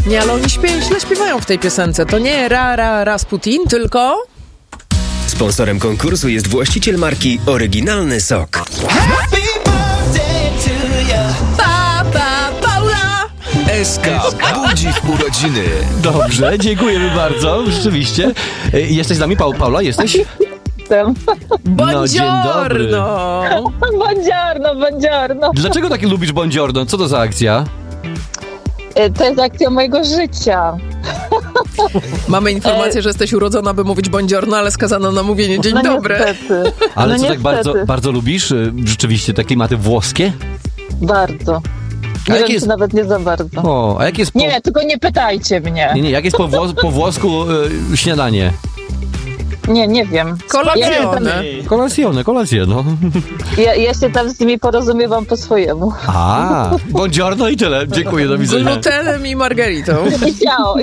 Nie, ale oni źle śpiewają w tej piosence. To nie Rasputin, tylko... Sponsorem konkursu jest właściciel marki Oryginalny Sok. Happy birthday to you. Paula! SK budzi w urodziny. Dobrze, dziękujemy bardzo, rzeczywiście. Jesteś z nami, Paula, jesteś? Jestem. No, dzień dobry. Buongiorno. Dlaczego tak lubisz buongiorno? Co to za akcja? To jest akcja mojego życia. Mamy informację, że jesteś urodzona, by mówić buongiorno, ale skazano na mówienie dzień dobry. Niestety. Ale co, niestety. tak bardzo lubisz rzeczywiście te klimaty włoskie? Bardzo. Nie wiem, czy nawet nie za bardzo. O, a jak jest Nie, tylko nie pytajcie mnie. Nie, jak jest po włosku śniadanie? Nie wiem. Kolacjone, no. Ja się tam z nimi porozumiewam po swojemu. Buongiorno i tyle. Dziękuję, do widzenia. Glutenem i margaritą. I ciao.